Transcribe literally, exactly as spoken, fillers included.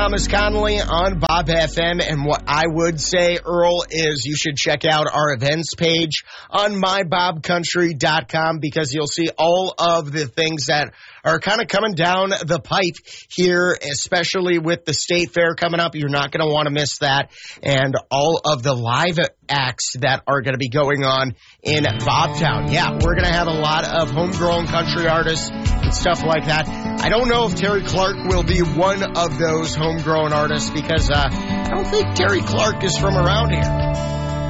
Thomas Connolly on Bob F M, and what I would say, Earl, is you should check out our events page on my bob country dot com because you'll see all of the things that are kind of coming down the pipe here, especially with the state fair coming up. You're not going to want to miss that, and all of the live acts that are going to be going on in Bobtown. Yeah, we're going to have a lot of homegrown country artists and stuff like that. I don't know if Terry Clark will be one of those homegrown artists because uh, I don't think Terry Clark is from around here.